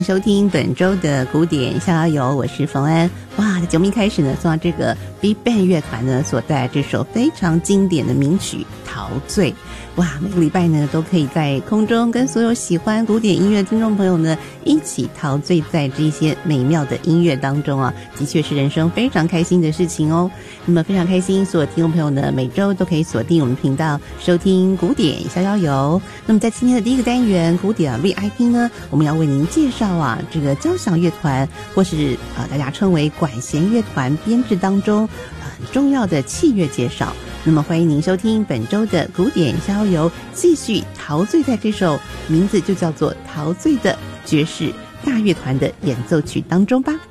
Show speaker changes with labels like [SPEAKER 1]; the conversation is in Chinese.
[SPEAKER 1] 收听本周的古典逍遥游，我是冯安。哇，在节目一开始呢，送到这个 BigBang 乐团呢所带来这首非常经典的名曲《陶醉》。哇，每个礼拜呢都可以在空中跟所有喜欢古典音乐的听众朋友呢一起陶醉在这些美妙的音乐当中啊，的确是人生非常开心的事情哦。那么非常开心，所有听众朋友呢每周都可以锁定我们频道收听古典逍遥游。那么在今天的第一个单元古典 VIP 呢，我们要为您介绍这个交响乐团或是大家称为管弦乐团编制当中很重要的器乐介绍。那么欢迎您收听本周的古典逍遥游，继续陶醉在这首名字就叫做《陶醉》的爵士大乐团的演奏曲当中吧。